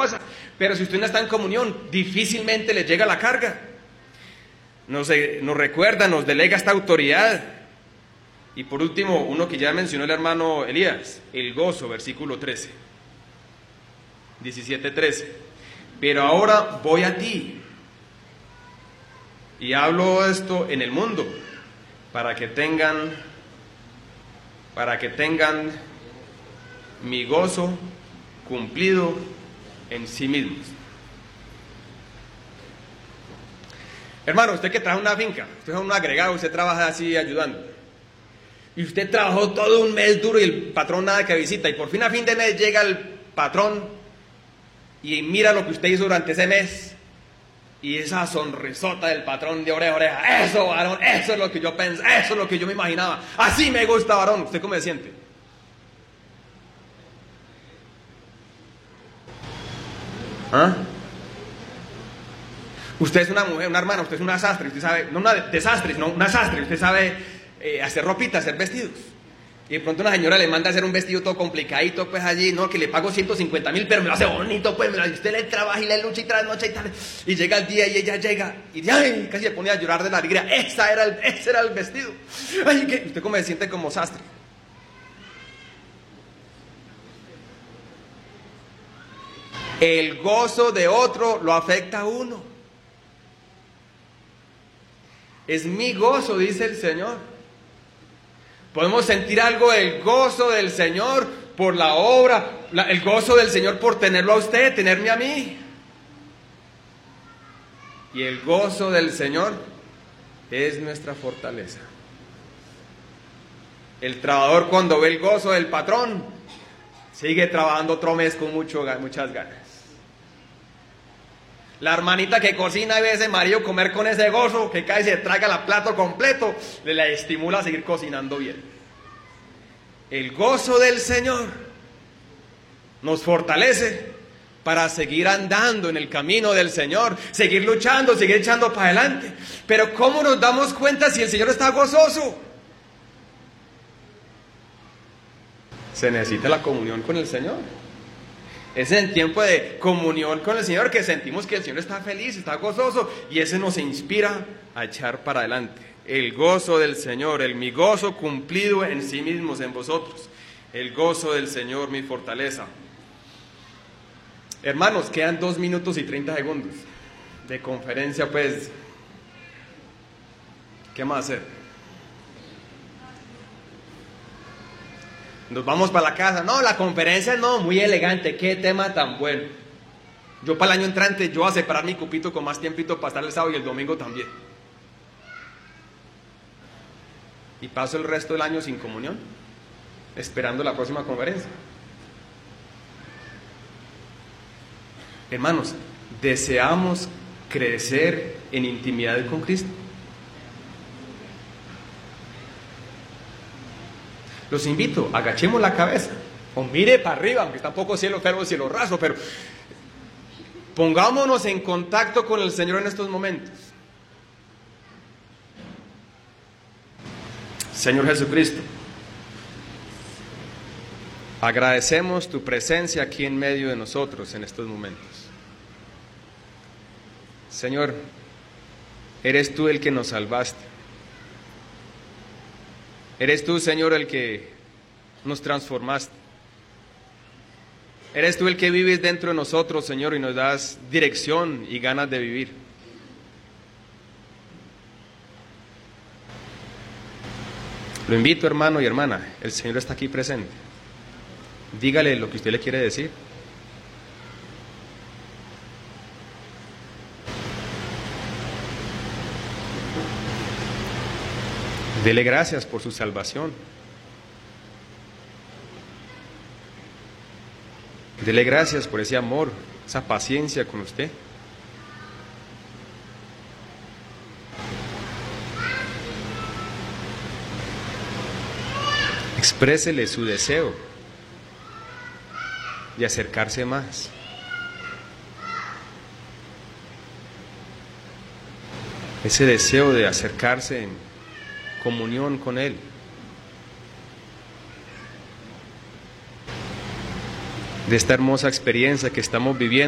casa. Pero si usted no está en comunión, difícilmente le llega la carga. Nos recuerda, nos delega esta autoridad. Y por último, uno que ya mencionó el hermano Elías, el gozo, versículo 13. 17:13. Pero ahora voy a ti y hablo esto en el mundo para que tengan mi gozo cumplido en sí mismos. Hermano, usted que trabaja en una finca, usted es un agregado, usted trabaja así ayudando. Y usted trabajó todo un mes duro y el patrón nada que visita. Y por fin a fin de mes llega el patrón y mira lo que usted hizo durante ese mes. Y esa sonrisota del patrón de oreja a oreja. Eso, varón, eso es lo que yo pensé, eso es lo que yo me imaginaba. Así me gusta, varón. ¿Usted cómo se siente? ¿Ah? Usted es una mujer, una hermana, usted es una sastre, usted sabe, no una desastre, no una sastre, usted sabe hacer ropita, hacer vestidos. Y de pronto una señora le manda a hacer un vestido todo complicadito, pues allí, no, que le pago 150,000, pero me lo hace bonito, pues, y usted le trabaja y le lucha y trasnocha y tal. Y llega el día y ella llega y ay, casi se pone a llorar de la alegría. Ese era el vestido. Ay, ¿qué? ¿Usted cómo se siente como sastre? El gozo de otro lo afecta a uno. Es mi gozo, dice el Señor. Podemos sentir algo del gozo del Señor por la obra, el gozo del Señor por tenerlo a usted, tenerme a mí. Y el gozo del Señor es nuestra fortaleza. El trabajador, cuando ve el gozo del patrón, sigue trabajando otro mes con muchas ganas. La hermanita que cocina y ve a ese marido comer con ese gozo, que cae y se traga el plato completo, le estimula a seguir cocinando bien. El gozo del Señor nos fortalece para seguir andando en el camino del Señor, seguir luchando, seguir echando para adelante. Pero ¿cómo nos damos cuenta si el Señor está gozoso? Se necesita la comunión con el Señor. Es en tiempo de comunión con el Señor que sentimos que el Señor está feliz, está gozoso, y ese nos inspira a echar para adelante. El gozo del Señor, mi gozo cumplido en sí mismos, en vosotros. El gozo del Señor, mi fortaleza. Hermanos, quedan 2 minutos y 30 segundos de conferencia, pues, ¿qué más hacer? Nos vamos para la casa. No, la conferencia no, muy elegante. Qué tema tan bueno. Yo para el año entrante, yo voy a separar mi cupito con más tiempito para estar el sábado y el domingo también. Y paso el resto del año sin comunión, esperando la próxima conferencia. Hermanos, deseamos crecer en intimidad con Cristo. Los invito, agachemos la cabeza, o mire para arriba, aunque está un poco cielo feo, cielo raso, pero pongámonos en contacto con el Señor en estos momentos. Señor Jesucristo, agradecemos tu presencia aquí en medio de nosotros en estos momentos. Señor, eres tú el que nos salvaste. Eres tú, Señor, el que nos transformaste. Eres tú el que vives dentro de nosotros, Señor, y nos das dirección y ganas de vivir. Lo invito, hermano y hermana, el Señor está aquí presente. Dígale lo que usted le quiere decir. Dele gracias por su salvación. Dele gracias por ese amor, esa paciencia con usted. Exprésele su deseo de acercarse más. Ese deseo de acercarse en comunión con Él. De esta hermosa experiencia que estamos viviendo.